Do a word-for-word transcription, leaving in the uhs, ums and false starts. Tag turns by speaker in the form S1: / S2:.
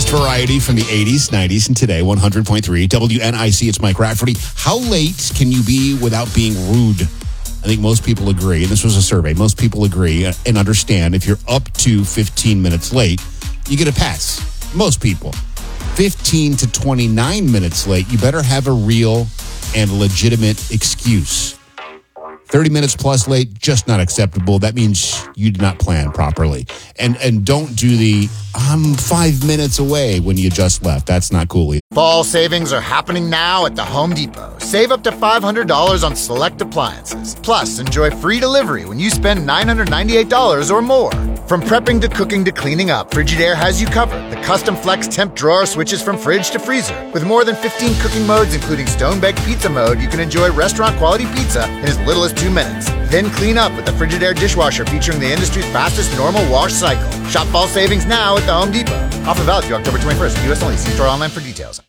S1: Variety from the eighties, nineties, and today, one hundred point three W N I C. It's Mike Rafferty. How late can you be without being rude? I think most people agree, and this was a survey, most people agree and understand if you're up to fifteen minutes late, you get a pass. Most people. fifteen to twenty-nine minutes late, you better have a real and legitimate excuse. thirty minutes plus late, just not acceptable. That means you did not plan properly. And and don't do the, I'm five minutes away when you just left. That's not cool either.
S2: Fall savings are happening now at the Home Depot. Save up to five hundred dollars on select appliances. Plus, enjoy free delivery when you spend nine hundred ninety-eight dollars or more. From prepping to cooking to cleaning up, Frigidaire has you covered. The custom flex temp drawer switches from fridge to freezer. With more than fifteen cooking modes, including stone baked pizza mode, you can enjoy restaurant quality pizza in as little as two minutes. Then clean up with the Frigidaire dishwasher featuring the industry's fastest normal wash cycle. Shop fall savings now at the Home Depot. Offer valid through October twenty-first. U S only. See store online for details.